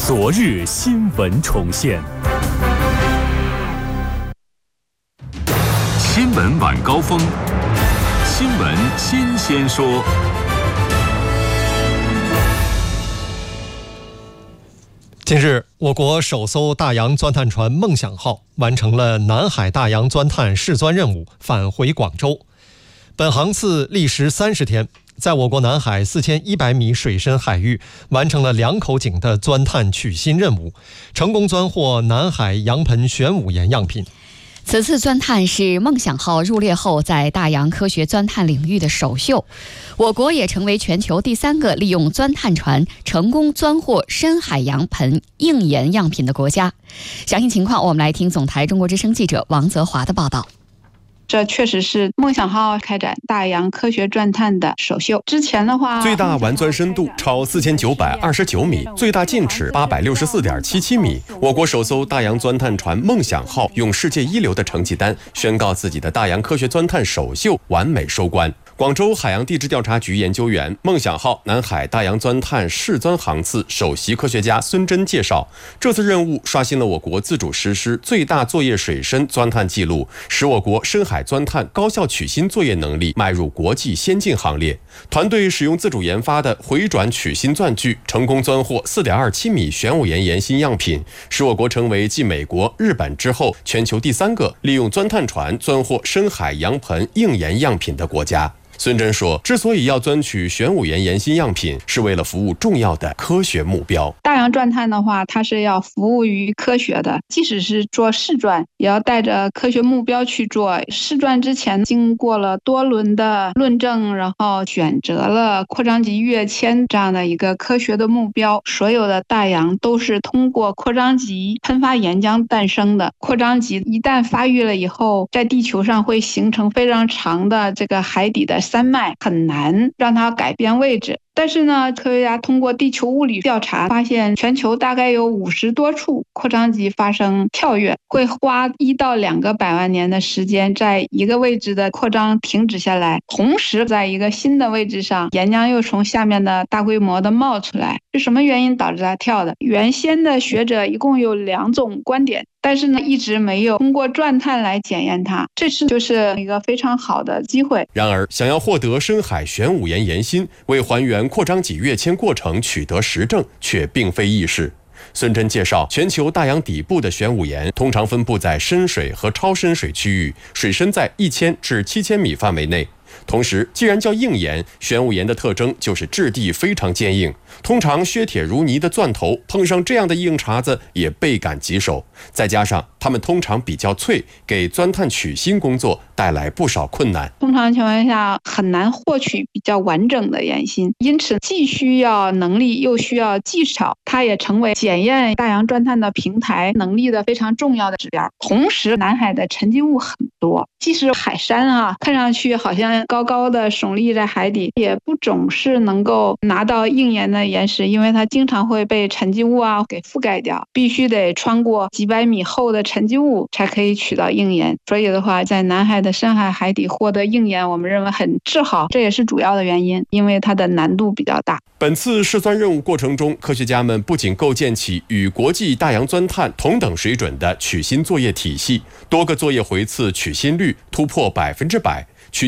昨日新闻重现。新闻晚高峰，新闻新鲜说。 近日，我国首艘大洋钻探船梦想号完成了南海大洋钻探试钻任务，返回广州。本航次历时30天，在我国南海4100米水深海域完成了2口井的钻探取芯任务，成功钻获南海洋盆玄武岩样品。 此次钻探是梦想号入列后在大洋科学钻探领域的首秀，我国也成为全球第3个利用钻探船成功钻获深海洋盆硬岩样品的国家。详细情况，我们来听总台中国之声记者王泽华的报道。 这确实是梦想号开展大洋科学钻探的首秀。之前的话， 最大完钻深度超4929米，最大进尺864.77米。我国首艘大洋钻探船梦想号用世界一流的成绩单宣告自己的大洋科学钻探首秀完美收官。广州海洋地质调查局研究员、梦想号南海大洋钻探试钻航次首席科学家孙真介绍，这次任务刷新了我国自主实施最大作业水深钻探记录，使我国深海钻探高效取芯作业能力迈入国际先进行列。团队使用自主研发的回转取芯钻具，成功钻获4.27米玄武岩岩芯样品，使我国成为继美国、日本之后全球第3个利用钻探船钻获深海洋盆硬岩样品的国家。孙真说，之所以要钻取玄武岩岩芯样品，是为了服务重要的科学目标。 大洋钻探的话，它是要服务于科学的，即使是做试钻，也要带着科学目标去做。试钻之前经过了多轮的论证，然后选择了扩张级跃迁这样的一个科学的目标。所有的大洋都是通过扩张级喷发岩浆诞生的。扩张级一旦发育了以后，在地球上会形成非常长的这个海底的山脉，很难让它改变位置。但是呢，科学家通过地球物理调查发现，全球大概有50多处扩张级发生跳跃，会花1到2个百万年的时间，在一个位置的扩张停止下来，同时在一个新的位置上，岩浆又从下面的大规模的冒出来。是什么原因导致它跳的？原先的学者一共有2种观点，但是呢，一直没有通过钻探来检验它。这次就是一个非常好的机会。 然而，想要获得深海玄武岩岩芯，为还原扩张级跃迁过程取得实证，却并非易事。孙真介绍，全球大洋底部的玄武岩通常分布在深水和超深水区域，水深在1000至7000米范围内。同时，既然叫硬岩，玄武岩的特征就是质地非常坚硬，通常削铁如泥的钻头碰上这样的硬茬子也倍感棘手，再加上它们通常比较脆，给钻探取芯工作带来不少困难。 通常情况下很难获取比较完整的岩芯，因此既需要能力又需要技巧，它也成为检验大洋钻探的平台能力的非常重要的指标。同时，南海的沉积物很多，即使海山看上去好像高高的耸立在海底，也不总是能够拿到硬岩的岩石，因为它经常会被沉积物给覆盖掉，必须得穿过几百米厚的沉积物才可以取到硬岩。所以的话，在南海的深海海底获得硬岩，我们认为很自豪，这也是主要的原因，因为它的难度比较大。 本次试钻任务过程中，科学家们不仅构建起与国际大洋钻探同等水准的取芯作业体系，多个作业回次取芯率突破100%，